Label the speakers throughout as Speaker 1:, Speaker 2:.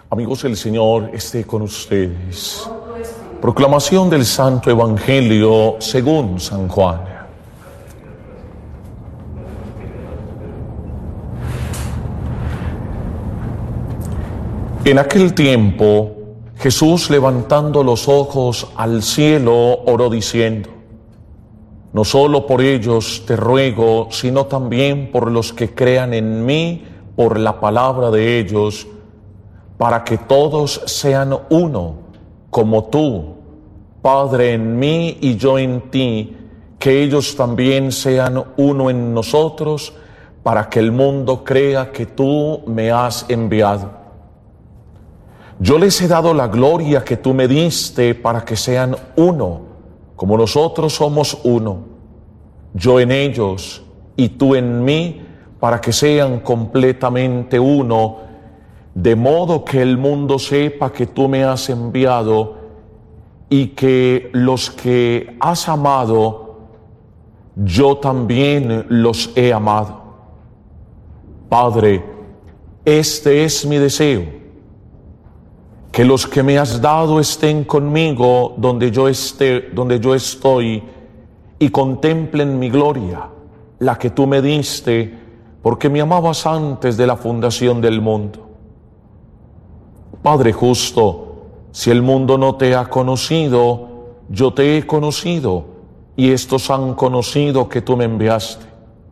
Speaker 1: Amigos, el Señor esté con ustedes. Proclamación del Santo Evangelio según San Juan. En aquel tiempo, Jesús, levantando los ojos al cielo, oró diciendo: No solo por ellos te ruego, sino también por los que crean en mí por la palabra de ellos, para que todos sean uno, como tú, Padre, en mí y yo en ti, que ellos también sean uno en nosotros, para que el mundo crea que tú me has enviado. Yo les he dado la gloria que tú me diste para que sean uno, como nosotros somos uno. Yo en ellos y tú en mí, para que sean completamente uno, de modo que el mundo sepa que tú me has enviado y que los que has amado, yo también los he amado. Padre, este es mi deseo, que los que me has dado estén conmigo donde yo estoy, y contemplen mi gloria, la que tú me diste, porque me amabas antes de la fundación del mundo. Padre justo, si el mundo no te ha conocido, yo te he conocido, y estos han conocido que tú me enviaste.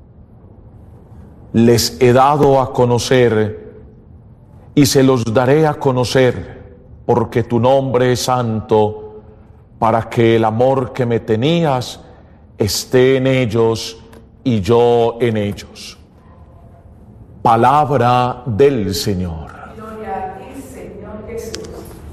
Speaker 1: Les he dado a conocer, y se los daré a conocer, porque tu nombre es santo, para que el amor que me tenías esté en ellos y yo en ellos. Palabra del Señor.
Speaker 2: Gloria a ti, Señor Jesús.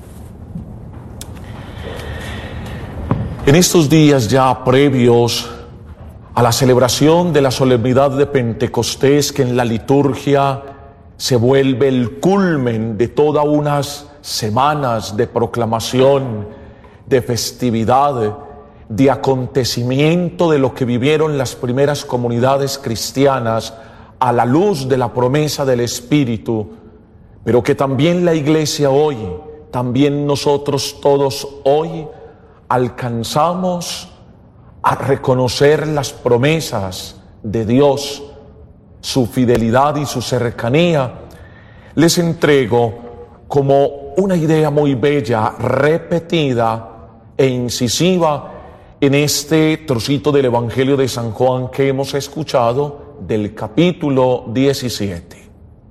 Speaker 1: En estos días ya previos a la celebración de la solemnidad de Pentecostés, que en la liturgia se vuelve el culmen de todas unas semanas de proclamación, de festividad, de acontecimiento de lo que vivieron las primeras comunidades cristianas a la luz de la promesa del Espíritu, pero que también la Iglesia hoy, también nosotros todos hoy, alcanzamos a reconocer las promesas de Dios, su fidelidad y su cercanía. Les entrego como una idea muy bella, repetida e incisiva en este trocito del Evangelio de San Juan que hemos escuchado, del capítulo 17.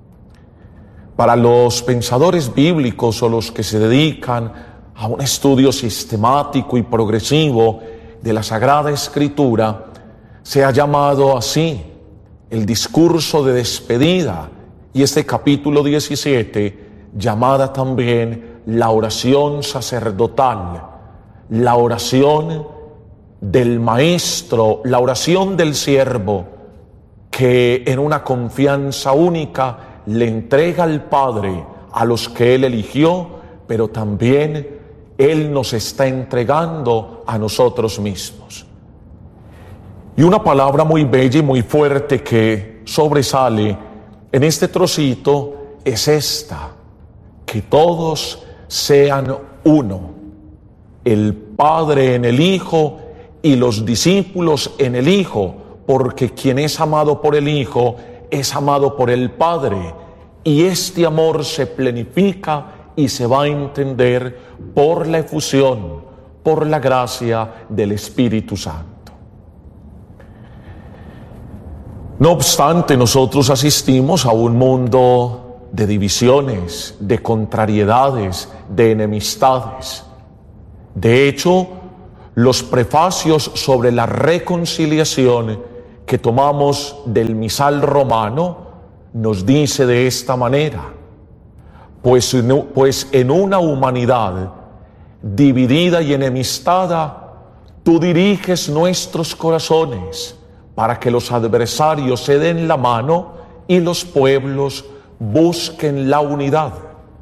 Speaker 1: Para los pensadores bíblicos o los que se dedican a un estudio sistemático y progresivo de la Sagrada Escritura, se ha llamado así el discurso de despedida, y este capítulo 17 llamada también la oración sacerdotal, la oración del Maestro, la oración del siervo, que en una confianza única le entrega al Padre a los que Él eligió, pero también Él nos está entregando a nosotros mismos. Y una palabra muy bella y muy fuerte que sobresale en este trocito es esta: que todos sean uno, el Padre en el Hijo y los discípulos en el Hijo, porque quien es amado por el Hijo es amado por el Padre, y este amor se plenifica y se va a entender por la efusión, por la gracia del Espíritu Santo. No obstante, nosotros asistimos a un mundo de divisiones, de contrariedades, de enemistades. De hecho, los prefacios sobre la reconciliación que tomamos del misal romano nos dice de esta manera: pues en una humanidad dividida y enemistada, tú diriges nuestros corazones para que los adversarios se den la mano y los pueblos busquen la unidad.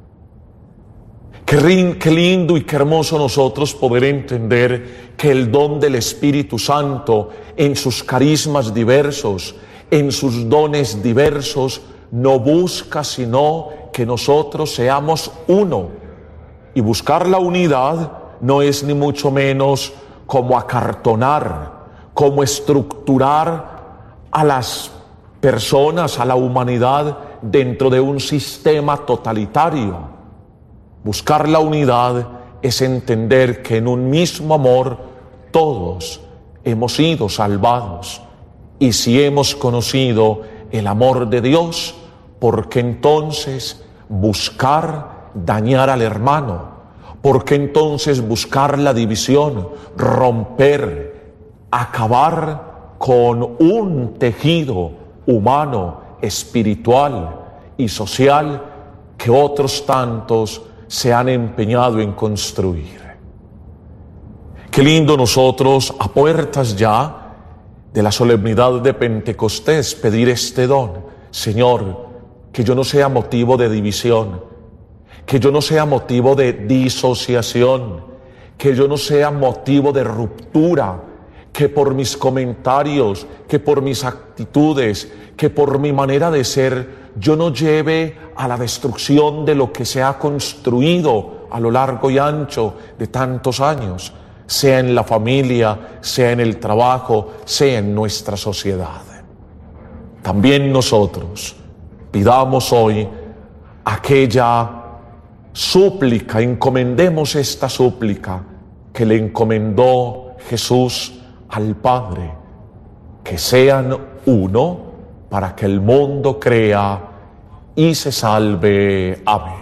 Speaker 1: Qué lindo y qué hermoso nosotros poder entender que el don del Espíritu Santo, en sus carismas diversos, en sus dones diversos, no busca sino que nosotros seamos uno. Y buscar la unidad no es ni mucho menos como acartonar, como estructurar a las personas, a la humanidad dentro de un sistema totalitario. Buscar la unidad es entender que en un mismo amor todos hemos sido salvados. Y si hemos conocido el amor de Dios, ¿por qué entonces buscar dañar al hermano? ¿Por qué entonces buscar la división, romper, acabar con un tejido humano, espiritual y social que otros tantos se han empeñado en construir? Qué lindo nosotros, a puertas ya de la solemnidad de Pentecostés, pedir este don. Señor, que yo no sea motivo de división, que yo no sea motivo de disociación, que yo no sea motivo de ruptura, que por mis comentarios, que por mis actitudes, que por mi manera de ser, yo no lleve a la destrucción de lo que se ha construido a lo largo y ancho de tantos años, sea en la familia, sea en el trabajo, sea en nuestra sociedad. También nosotros pidamos hoy aquella súplica, encomendemos esta súplica que le encomendó Jesús al Padre, que sean uno para que el mundo crea y se salve. Amén.